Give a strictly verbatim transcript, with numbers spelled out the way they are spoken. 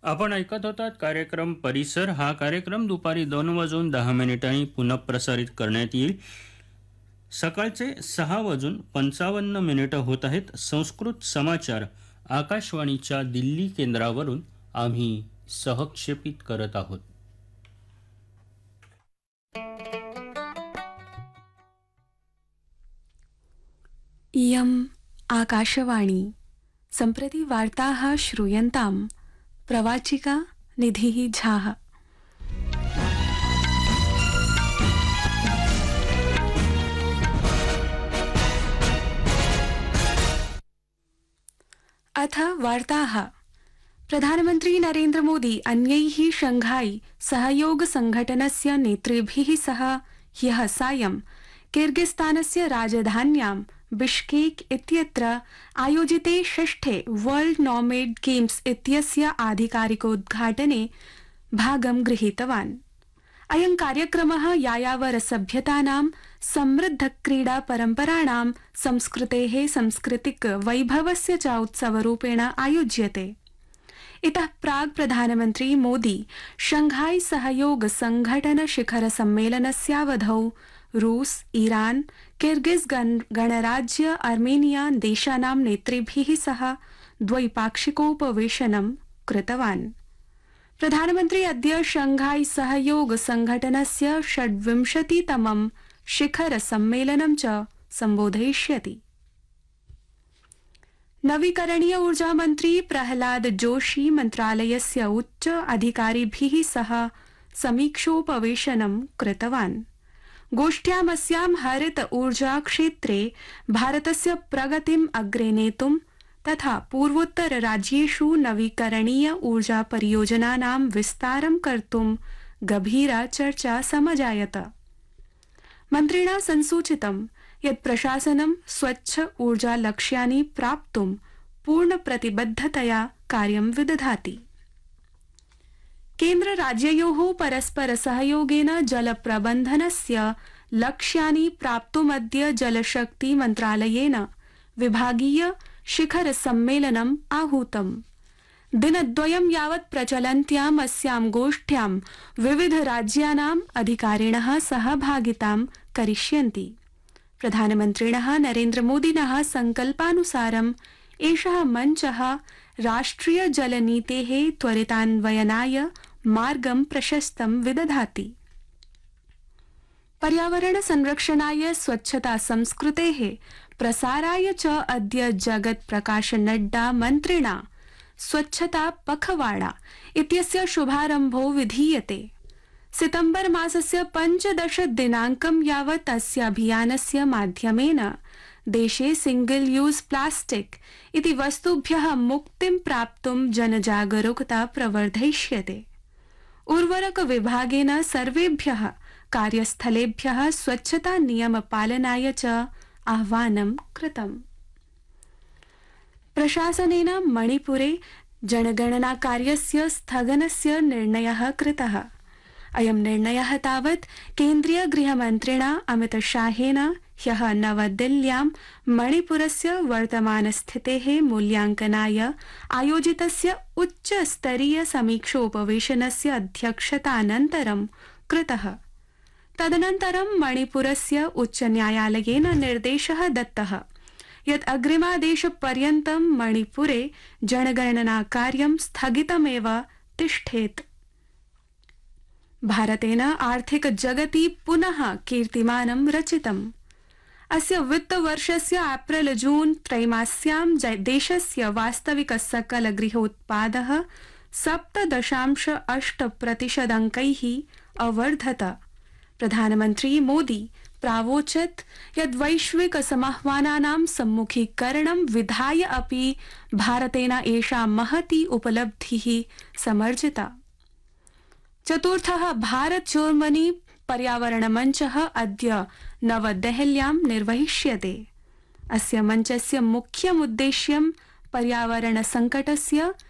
आपण ऐकत होतात कार्यक्रम परिसर. हा कार्यक्रम दुपारी दोन वाजून दहा मिनिटांनी पुनःप्रसारित करण्यात येईल. सकाळचे सहा वाजून पंचावन्न मिनिटं होत आहेत. संस्कृत समाचार आकाशवाणीच्या दिल्ली केंद्रावरून आम्ही सहक्षेपित करत आहोत. इयम् आकाशवाणी. सम्प्रति वार्ताः श्रूयन्ताम्. प्रवाचिका निधिः झाः. अथ वार्ताः. प्रधानमन्त्री नरेन्द्र मोदी अन्यैः शंघाई सहयोग संघटनस्य नेतृभिः सह ह्यः सायं किर्गिस्तानस्य राजधान्यां बिश्केक इत्यत्र आयोजिते षष्ठे वर्ल्ड नॉमेड गेम्स इत्यस्य आधिकारिकोद्घाटने भागं गृहीतवान्. अयं कार्यक्रमः यायावर सभ्यतानां समृद्ध क्रीडा परम्पराणां संस्कृतेः सांस्कृतिक वैभवस्य च उत्सवरूपेण आयोज्यते. इतः प्राक् प्रधानमन्त्री मोदी शंघाई सहयोग संघटन शिखर सम्मेलनस्यावधौ रूस, ईरान, किर्गिज गणराज्य, अर्मेनिया देशानां नेतृभिः सह द्वैपाक्षिकोपवेशनं कृतवान्. प्रधानमन्त्री अद्य शंघाई सहयोग संघटनस्य षड्विंशतितमं शिखर सम्मेलनं च सम्बोधयिष्यति. नवीकरणीय ऊर्जा मन्त्री प्रहलाद जोशी मन्त्रालयस्य उच्च अधिकारिभिः सह समीक्षोपवेशनं कृतवान्. गोष्ठ्यामस्यां हरित ऊर्जा क्षेत्रे भारतस्य प्रगतिम् अग्रे नेतुं तथा पूर्वोत्तर राज्येषु नवीकरणीय ऊर्जा परियोजनानां विस्तारं कर्तुं गभीरा चर्चा समजायत. मन्त्रिणा संसूचितं यत् प्रशासनं स्वच्छ ऊर्जा लक्ष्यानि प्राप्तुं पूर्ण प्रतिबद्धतया कार्यं विदधाति. केन्द्र राज्ययोः परस्पर सहयोगेन जल प्रबन्धनस्य लक्ष्यानि प्राप्तुमद्य जलशक्ति मन्त्रालयेन विभागीय शिखर सम्मेलनम् आहूतम्. दिनद्वयं यावत् प्रचलन्त्याम् अस्यां गोष्ठ्यां विविध राज्यानाम् अधिकारिणः सहभागितां करिष्यन्ति. प्रधानमन्त्रिणः नरेन्द्र मोदिनः संकल्पानुसारम् एषः मञ्चः राष्ट्रिय जलनीतेः त्वरितान्वयनाय मार्गं प्रशस्तं विदधाति. पर्यावरण संरक्षणाय स्वच्छता संस्कृतेः प्रसाराय च अद्य जगत् प्रकाश नड्डा मन्त्रिणा स्वच्छता पखवाड़ा इत्यस्य शुभारम्भो विधीयते. सितम्बर मासस्य पञ्चदश दिनाङ्कं यावत् अस्य अभियानस्य माध्यमेन देशे सिंगल यूज प्लास्टिक इति वस्तुभ्यः मुक्तिं प्राप्तुं जनजागरूकता प्रवर्धयिष्यते. उर्वरक विभागेन सर्वेभ्यः कार्यस्थलेभ्यः स्वच्छता नियम पालनाय च आह्वानं कृतम्. प्रशासनेन मणिपुरे जनगणना कार्यस्य स्थगनस्य निर्णयः कृतः. अयं निर्णयः तावत् केन्द्रीय गृहमन्त्रिणा अमितशाहेन ह्यः नवदिल्ल्यां मणिपुरस्य वर्तमानस्थितेः मूल्यांकनाय आयोजितस्य उच्चस्तरीय समीक्षोपवेशनस्य अध्यक्षतानन्तरं कृतः. तदनन्तरं मणिपुरस्य उच्चन्यायालयेन निर्देशः दत्तः यत् अग्रिमादेशपर्यन्तं मणिपुरे जनगणना कार्यं स्थगितमेव तिष्ठेत्. भारतेन आर्थिक जगति पुनः कीर्तिमानं रचितम्. अस्य वित्तवर्षस्य एप्रिल जून त्रैमास्यां देशस्य वास्तविक सकल गृहोत्पादः सप्त दशांश अष्ट प्रतिशदङ्कैः अवर्धत. प्रधानमन्त्री मोदी प्रावोचत् यद् वैश्विक समाह्वानानां सम्मुखीकरणं विधाय अपि भारतेन एषा महती उपलब्धिः समर्जिता. चतुर्थः भारत जर्मनी पर्यावरण मञ्चः अद्य नवदेहल्यां निर्वहिष्यते. अस्य मञ्चस्य मुख्यमुद्देश्यं पर्यावरण संकटस्य